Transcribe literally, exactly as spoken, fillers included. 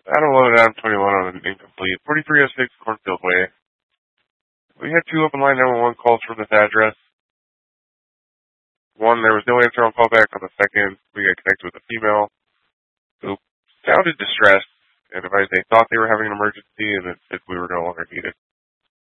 Adam loaded Adam twenty-one on an incomplete. forty-three oh six Cornfield Way. We had two open line nine one one calls from this address. One, there was no answer on callback. On the second, we got connected with a female who sounded distressed and advised they thought they were having an emergency and it said we were no longer needed.